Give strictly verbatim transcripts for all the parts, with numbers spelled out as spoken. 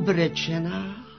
ubrečená.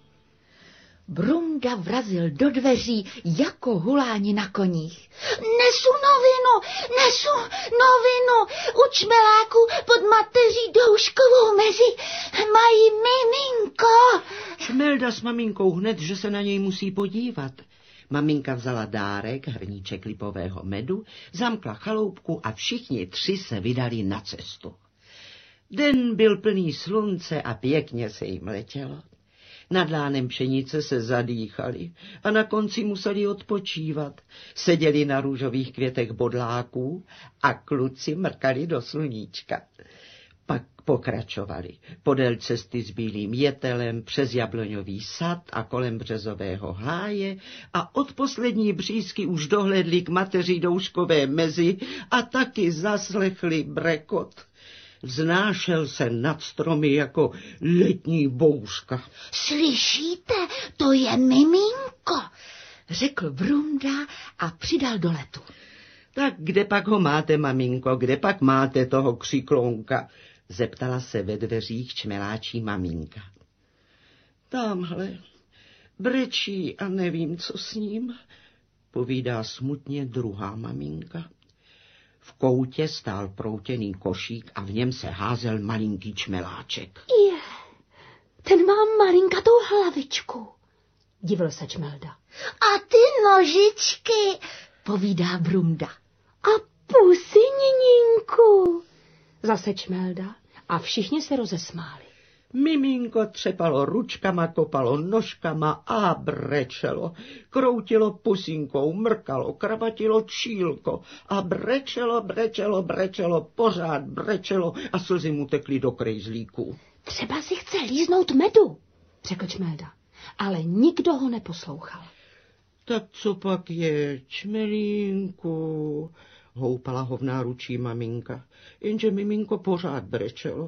Brunda vrazil do dveří jako huláni na koních. Nesu novinu, nesu novinu. U čmeláku pod mateří Douškovou mezi mají miminko. Čmelda s maminkou hned, že se na něj musí podívat. Maminka vzala dárek, hrníček lipového medu, zamkla chaloupku a všichni tři se vydali na cestu. Den byl plný slunce a pěkně se jim letělo. Nad lánem pšenice se zadýchali a na konci museli odpočívat. Seděli na růžových květech bodláků a kluci mrkali do sluníčka. Pak pokračovali podél cesty s bílým jetelem, přes jabloňový sad a kolem březového háje a od poslední břízky už dohlédli k mateří Douškové mezi a taky zaslechli brekot. Vznášel se nad stromy jako letní bouřka. Slyšíte, to je miminko, řekl Brunda a přidal do letu. Tak kde pak ho máte, maminko, kde pak máte toho křiklonka? Zeptala se ve dveřích čmeláčí maminka. Tamhle brečí a nevím, co s ním, povídá smutně druhá maminka. V koutě stál proutěný košík a v něm se házel malinký čmeláček. Je, ten má malinkatou hlavičku, divil se Čmelda. A ty nožičky, povídá Brunda. A pusy, Nininku, zase Čmelda a všichni se rozesmáli. Miminko třepalo ručkama, kopalo nožkama a brečelo. Kroutilo pusinkou, mrkalo, kravatilo čílko a brečelo, brečelo, brečelo, pořád brečelo a slzy mu tekly do krejzlíků. Třeba si chce líznout medu, řekl Čmelda, ale nikdo ho neposlouchal. Tak co pak je, čmelínku, houpala ho v náručí maminka, jenže miminko pořád brečelo.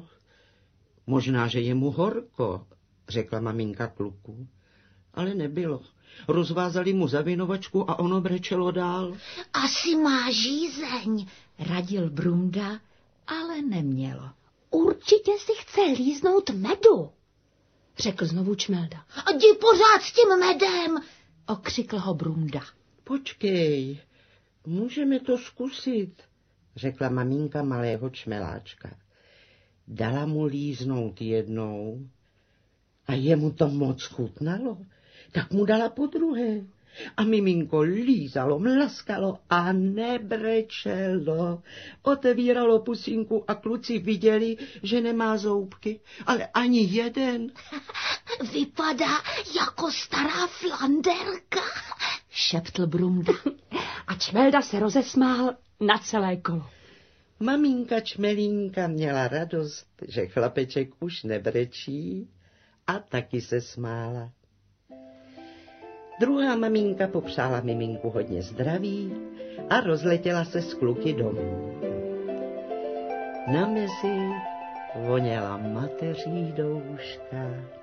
Možná, že je mu horko, řekla maminka kluku, ale nebylo. Rozvázali mu zavinovačku a ono brečelo dál. Asi má žízeň, radil Brunda, ale nemělo. Určitě si chce líznout medu, řekl znovu Čmelda. A jdi pořád s tím medem, okřikl ho Brunda. Počkej, můžeme to zkusit, řekla maminka malého čmeláčka. Dala mu líznout jednou a jemu to moc chutnalo, tak mu dala podruhé. A miminko lízalo, mlaskalo a nebrečelo. Otevíralo pusinku a kluci viděli, že nemá zoubky, ale ani jeden. Vypadá jako stará flanderka, šeptl Brunda. A Čmelda se rozesmál na celé kolo. Maminka Čmelínka měla radost, že chlapeček už nebrečí a taky se smála. Druhá maminka popřála miminku hodně zdraví a rozletěla se s kluky domů. Na mezi voněla mateří Douška.